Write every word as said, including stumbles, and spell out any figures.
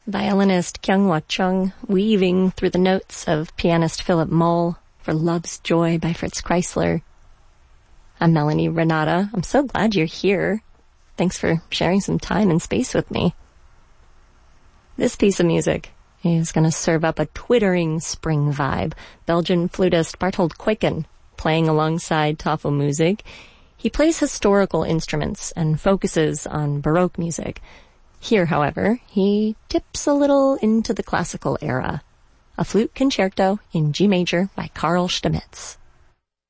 Violinist Kyung-Hwa Chung weaving through the notes of pianist Philip Moll for Love's Joy by Fritz Kreisler. I'm Melanie Renata. I'm so glad you're here. Thanks for sharing some time and space with me. This piece of music is going to serve up a twittering spring vibe. Belgian flutist Barthold Kweken playing alongside Tafelmusik. He plays historical instruments and focuses on Baroque music. Here, however, he dips a little into the classical era. A flute concerto in G major by Carl Stamitz.